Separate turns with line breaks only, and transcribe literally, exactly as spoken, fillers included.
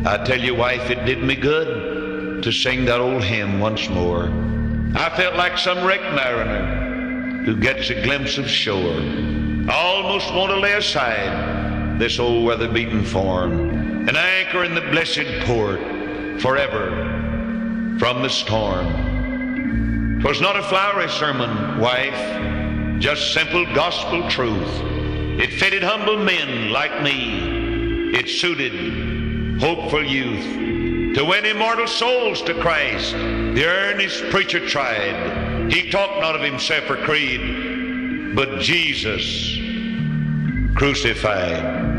I tell you, wife, it did me good to sing that old hymn once more. I felt like some wrecked mariner who gets a glimpse of shore. I almost want to lay aside this old weather-beaten form and anchor in the blessed port forever from the storm. 'Twas not a flowery sermon, wife, just simple gospel truth. It fitted humble men like me. It suited hopeful youth. To win immortal souls to Christ, the earnest preacher tried. He talked not of himself or creed, but Jesus crucified.